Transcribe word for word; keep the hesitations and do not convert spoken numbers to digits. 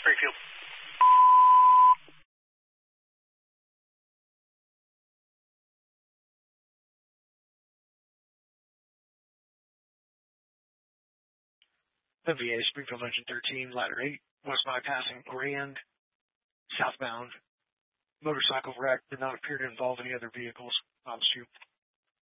Springfield. The V A Springfield Engine thirteen, ladder eight, west bypassing Grand, southbound. Motorcycle wreck did not appear to involve any other vehicles. I'll shoot.